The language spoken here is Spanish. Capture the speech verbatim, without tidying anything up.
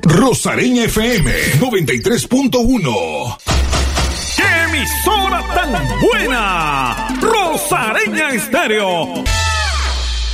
Rosareña F M noventa y tres punto uno. ¡Qué emisora tan buena! Rosareña Estéreo.